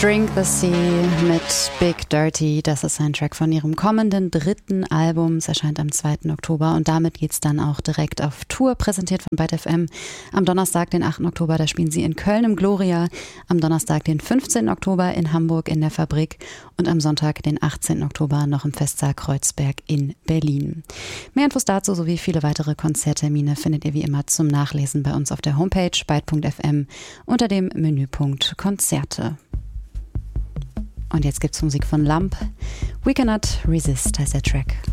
Drink the Sea mit Big Dirty. Das ist ein Track von ihrem kommenden 3. Album. Es erscheint am 2. Oktober und damit geht's dann auch direkt auf Tour, präsentiert von Byte FM. Am Donnerstag, den 8. Oktober, da spielen sie in Köln im Gloria. Am Donnerstag, den 15. Oktober in Hamburg in der Fabrik und am Sonntag, den 18. Oktober noch im Festsaal Kreuzberg in Berlin. Mehr Infos dazu sowie viele weitere Konzerttermine findet ihr wie immer zum Nachlesen bei uns auf der Homepage byte.fm unter dem Menüpunkt Konzerte. Und jetzt gibt's Musik von Lump. We Cannot Resist heißt der Track.